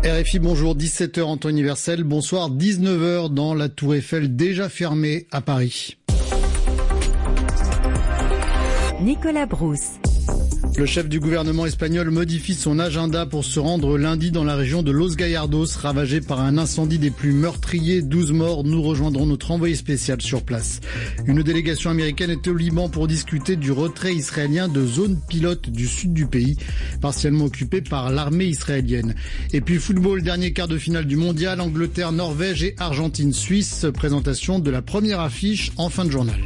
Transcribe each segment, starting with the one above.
RFI, bonjour, 17h en temps universel, bonsoir, 19h dans la Tour Eiffel déjà fermée à Paris. Nicolas Brousse. Le chef du gouvernement espagnol modifie son agenda pour se rendre lundi dans la région de Los Gallardos, ravagée par un incendie des plus meurtriers, 12 morts. Nous rejoindrons notre envoyé spécial sur place. Une délégation américaine est au Liban pour discuter du retrait israélien de zones pilotes du sud du pays, partiellement occupée par l'armée israélienne. Et puis football, dernier quart de finale du mondial, Angleterre, Norvège et Argentine, Suisse. Présentation de la première affiche en fin de journal.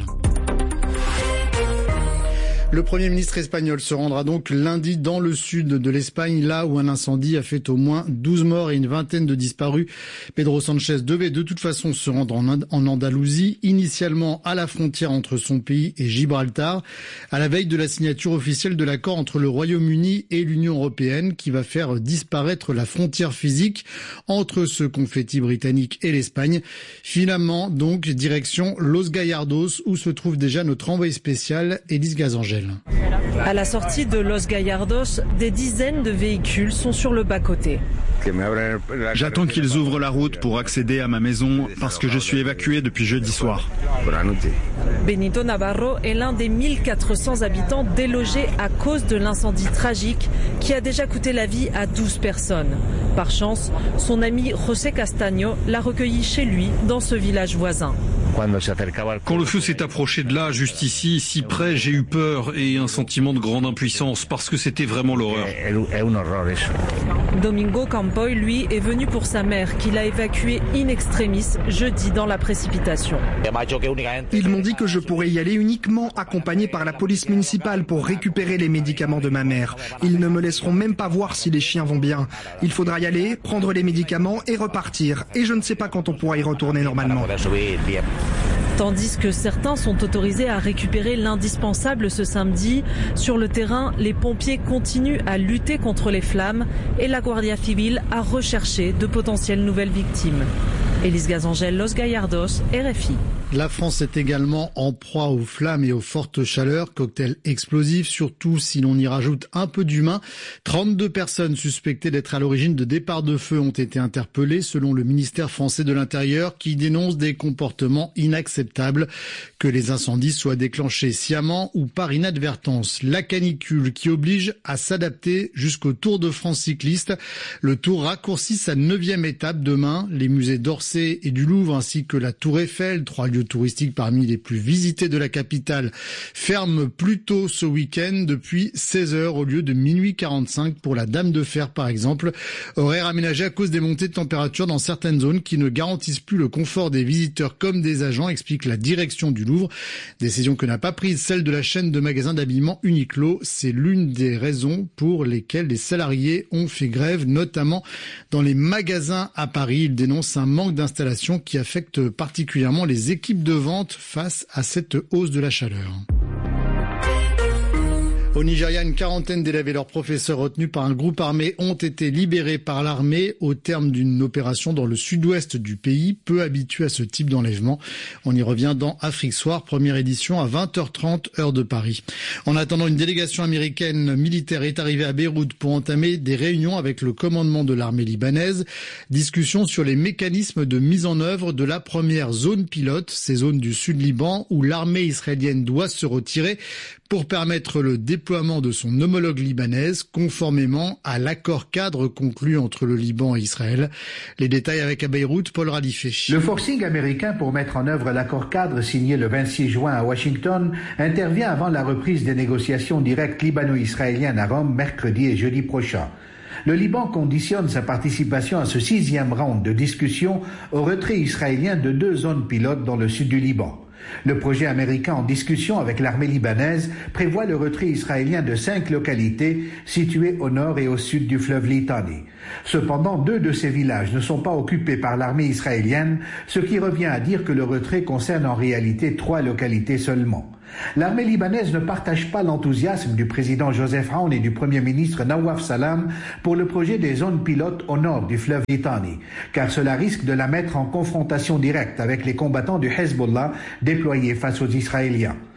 Le Premier ministre espagnol se rendra donc lundi dans le sud de l'Espagne, là où un incendie a fait au moins 12 morts et une vingtaine de disparus. Pedro Sánchez devait de toute façon se rendre en Andalousie, initialement à la frontière entre son pays et Gibraltar, à la veille de la signature officielle de l'accord entre le Royaume-Uni et l'Union européenne qui va faire disparaître la frontière physique entre ce confetti britannique et l'Espagne. Finalement, donc, direction Los Gallardos, où se trouve déjà notre envoyé spécial, Élise Gazangel. À la sortie de Los Gallardos, des dizaines de véhicules sont sur le bas-côté. J'attends qu'ils ouvrent la route pour accéder à ma maison parce que je suis évacué depuis jeudi soir. Benito Navarro est l'un des 1400 habitants délogés à cause de l'incendie tragique qui a déjà coûté la vie à 12 personnes. Par chance, son ami José Castaño l'a recueilli chez lui dans ce village voisin. Quand le feu s'est approché de là, juste ici, si près, j'ai eu peur et un sentiment de grande impuissance parce que c'était vraiment l'horreur. Domingo Campoy, lui, est venu pour sa mère qu'il a évacuée in extremis jeudi dans la précipitation. Ils m'ont dit que je pourrais y aller uniquement accompagné par la police municipale pour récupérer les médicaments de ma mère. Ils ne me laisseront même pas voir si les chiens vont bien. Il faudra y aller, prendre les médicaments et repartir. Et je ne sais pas quand on pourra y retourner normalement. Tandis que certains sont autorisés à récupérer l'indispensable ce samedi, sur le terrain, les pompiers continuent à lutter contre les flammes et la Guardia Civil a recherché de potentielles nouvelles victimes. Élise Gazangel, Los Gallardos, RFI. La France est également en proie aux flammes et aux fortes chaleurs, cocktail explosif, surtout si l'on y rajoute un peu d'humain. 32 personnes suspectées d'être à l'origine de départs de feu ont été interpellées, selon le ministère français de l'Intérieur, qui dénonce des comportements inacceptables, que les incendies soient déclenchés sciemment ou par inadvertance. La canicule qui oblige à s'adapter jusqu'au Tour de France cycliste. Le Tour raccourcit sa 9e étape demain. Les musées d'Orsay et du Louvre ainsi que la Tour Eiffel, 3 lieux touristiques parmi les plus visités de la capitale, ferment plus tôt ce week-end depuis 16h au lieu de minuit 45 pour la Dame de Fer par exemple. Horaire aménagé à cause des montées de température dans certaines zones qui ne garantissent plus le confort des visiteurs comme des agents, explique la direction du Louvre. Décision que n'a pas prise celle de la chaîne de magasins d'habillement Uniqlo. C'est l'une des raisons pour lesquelles les salariés ont fait grève, notamment dans les magasins à Paris. Ils dénoncent un manque d'installation qui affecte particulièrement les équipes de vente face à cette hausse de la chaleur. Au Nigeria, une quarantaine d'élèves et leurs professeurs retenus par un groupe armé ont été libérés par l'armée au terme d'une opération dans le sud-ouest du pays, peu habitué à ce type d'enlèvement. On y revient dans Afrique Soir, première édition à 20h30 heure de Paris. En attendant, une délégation américaine militaire est arrivée à Beyrouth pour entamer des réunions avec le commandement de l'armée libanaise. Discussion sur les mécanismes de mise en œuvre de la première zone pilote, ces zones du sud-Liban où l'armée israélienne doit se retirer pour permettre le déploiement de son homologue libanaise conformément à l'accord cadre conclu entre le Liban et Israël. Les détails avec à Beyrouth, Paul Radifé. Le forcing américain pour mettre en œuvre l'accord cadre signé le 26 juin à Washington intervient avant la reprise des négociations directes libano-israéliennes à Rome mercredi et jeudi prochain. Le Liban conditionne sa participation à ce 6e round de discussion au retrait israélien de 2 zones pilotes dans le sud du Liban. Le projet américain en discussion avec l'armée libanaise prévoit le retrait israélien de 5 localités situées au nord et au sud du fleuve Litani. Cependant, 2 de ces villages ne sont pas occupés par l'armée israélienne, ce qui revient à dire que le retrait concerne en réalité 3 localités seulement. L'armée libanaise ne partage pas l'enthousiasme du président Joseph Aoun et du premier ministre Nawaf Salam pour le projet des zones pilotes au nord du fleuve Litani, car cela risque de la mettre en confrontation directe avec les combattants du Hezbollah déployés face aux Israéliens.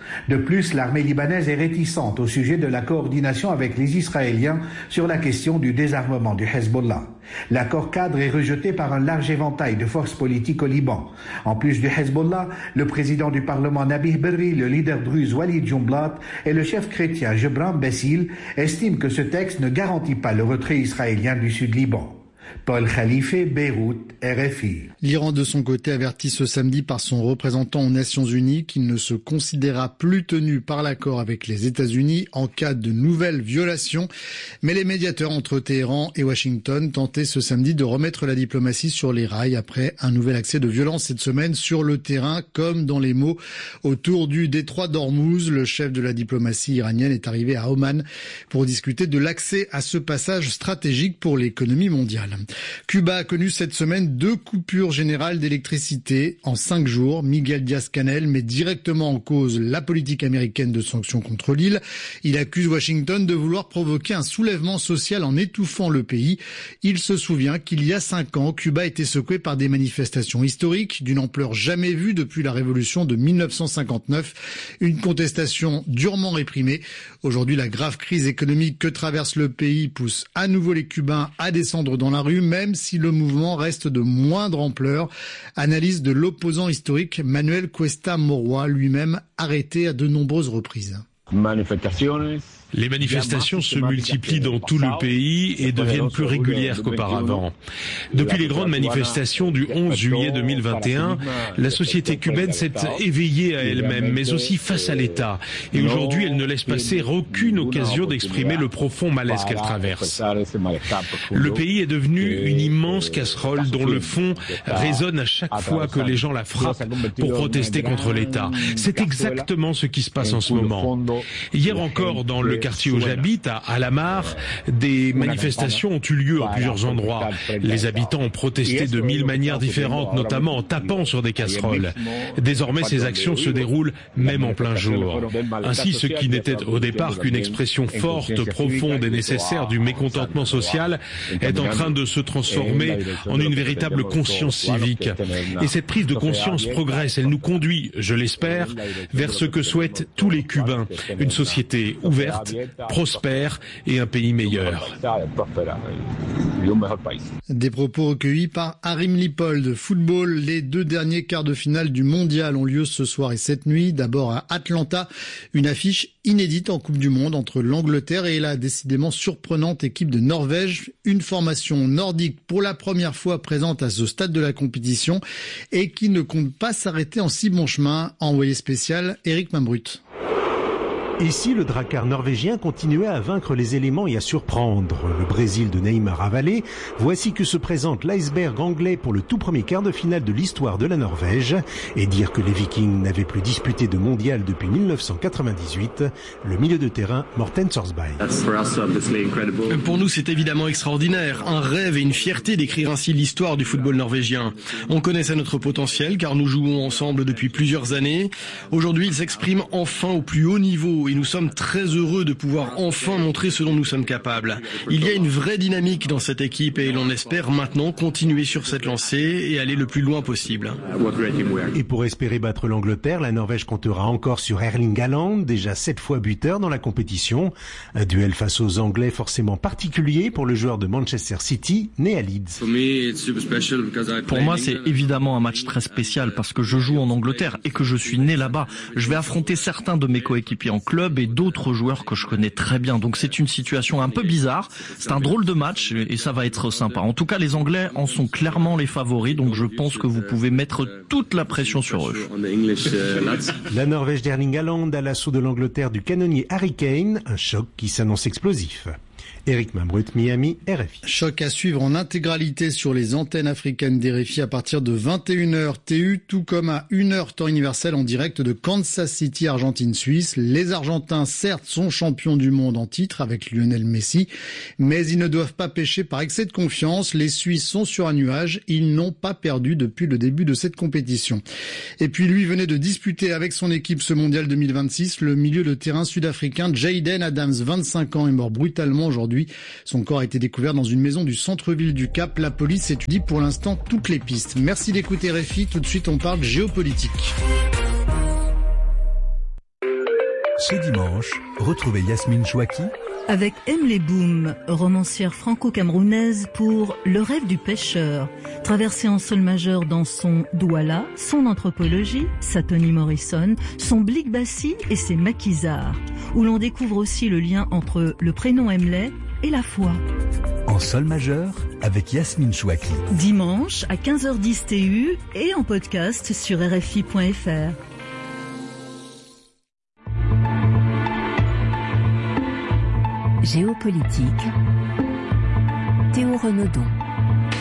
De plus, l'armée libanaise est réticente au sujet de la coordination avec les Israéliens sur la question du désarmement du Hezbollah. L'accord cadre est rejeté par un large éventail de forces politiques au Liban. En plus du Hezbollah, le président du Parlement Nabih Berri, le leader druze Walid Jumblat et le chef chrétien Gebran Bessil estiment que ce texte ne garantit pas le retrait israélien du Sud-Liban. Paul Khalife, Beyrouth, RFI. L'Iran, de son côté, avertit ce samedi par son représentant aux Nations Unies qu'il ne se considérera plus tenu par l'accord avec les États-Unis en cas de nouvelles violations. Mais les médiateurs entre Téhéran et Washington tentaient ce samedi de remettre la diplomatie sur les rails après un nouvel accès de violence cette semaine sur le terrain, comme dans les mots autour du détroit d'Ormuz. Le chef de la diplomatie iranienne est arrivé à Oman pour discuter de l'accès à ce passage stratégique pour l'économie mondiale. Cuba a connu cette semaine 2 coupures générales d'électricité en 5 jours. Miguel Díaz-Canel met directement en cause la politique américaine de sanctions contre l'île. Il accuse Washington de vouloir provoquer un soulèvement social en étouffant le pays. Il se souvient qu'il y a 5 ans, Cuba a été secoué par des manifestations historiques d'une ampleur jamais vue depuis la révolution de 1959. Une contestation durement réprimée. Aujourd'hui, la grave crise économique que traverse le pays pousse à nouveau les Cubains à descendre dans la rue, même si le mouvement reste de moindre ampleur. Analyse de l'opposant historique Manuel Cuesta Moroa, lui-même arrêté à de nombreuses reprises. Les manifestations se multiplient dans tout le pays et deviennent plus régulières qu'auparavant. Depuis les grandes manifestations du 11 juillet 2021, la société cubaine s'est éveillée à elle-même, mais aussi face à l'État. Et aujourd'hui, elle ne laisse passer aucune occasion d'exprimer le profond malaise qu'elle traverse. Le pays est devenu une immense casserole dont le fond résonne à chaque fois que les gens la frappent pour protester contre l'État. C'est exactement ce qui se passe en ce moment. Hier encore, dans le quartier où j'habite, à Alamar, des manifestations ont eu lieu à plusieurs endroits. Les habitants ont protesté de 1000 manières différentes, notamment en tapant sur des casseroles. Désormais, ces actions se déroulent même en plein jour. Ainsi, ce qui n'était au départ qu'une expression forte, profonde et nécessaire du mécontentement social est en train de se transformer en une véritable conscience civique. Et cette prise de conscience progresse. Elle nous conduit, je l'espère, vers ce que souhaitent tous les Cubains. Une société ouverte, prospère et un pays meilleur. Des propos recueillis par Harim Lipold. Football, les 2 derniers quarts de finale du mondial ont lieu ce soir et cette nuit. D'abord à Atlanta, une affiche inédite en Coupe du Monde entre l'Angleterre et la décidément surprenante équipe de Norvège. Une formation nordique pour la première fois présente à ce stade de la compétition et qui ne compte pas s'arrêter en si bon chemin. Envoyé spécial, Eric Mambrut. Et si le Drakkar norvégien continuait à vaincre les éléments et à surprendre le Brésil de Neymar avalé, voici que se présente l'iceberg anglais pour le tout premier quart de finale de l'histoire de la Norvège. Et dire que les Vikings n'avaient plus disputé de mondial depuis 1998, le milieu de terrain Morten Sorsberg. Pour nous, c'est évidemment extraordinaire, un rêve et une fierté d'écrire ainsi l'histoire du football norvégien. On connaissait notre potentiel car nous jouons ensemble depuis plusieurs années. Aujourd'hui, il s'exprime enfin au plus haut niveau. Et nous sommes très heureux de pouvoir enfin montrer ce dont nous sommes capables. Il y a une vraie dynamique dans cette équipe et l'on espère maintenant continuer sur cette lancée et aller le plus loin possible. Et pour espérer battre l'Angleterre, la Norvège comptera encore sur Erling Haaland, déjà 7 fois buteur dans la compétition. Un duel face aux Anglais forcément particulier pour le joueur de Manchester City, né à Leeds. Pour moi, c'est évidemment un match très spécial parce que je joue en Angleterre et que je suis né là-bas. Je vais affronter certains de mes coéquipiers en club et d'autres joueurs que je connais très bien. Donc c'est une situation un peu bizarre. C'est un drôle de match et ça va être sympa. En tout cas, les Anglais en sont clairement les favoris. Donc je pense que vous pouvez mettre toute la pression sur eux. La Norvège d'Erling Haaland à l'assaut de l'Angleterre du canonnier Harry Kane. Un choc qui s'annonce explosif. Eric Mambrut, Miami, RFI. Choc à suivre en intégralité sur les antennes africaines d'RFI à partir de 21h TU, tout comme à 1h temps universel en direct de Kansas City, Argentine-Suisse. Les Argentins, certes, sont champions du monde en titre avec Lionel Messi, mais ils ne doivent pas pécher par excès de confiance. Les Suisses sont sur un nuage. Ils n'ont pas perdu depuis le début de cette compétition. Et puis lui venait de disputer avec son équipe ce mondial 2026. Le milieu de terrain sud-africain Jayden Adams, 25 ans, est mort brutalement aujourd'hui. Son corps a été découvert dans une maison du centre-ville du Cap. La police étudie pour l'instant toutes les pistes. Merci d'écouter RFI. Tout de suite, on parle géopolitique. Ce dimanche, retrouvez Yasmine Chouaki avec Emily Boom, romancière franco-camerounaise pour Le rêve du pêcheur, traversée en sol majeur dans son Douala, son anthropologie, sa Toni Morrison, son Blick Bassi et ses maquisards, où l'on découvre aussi le lien entre le prénom Emily et la foi. En sol majeur avec Yasmine Chouaki. Dimanche à 15h10 TU et en podcast sur RFI.fr. Géopolitique, Théo Renaudon.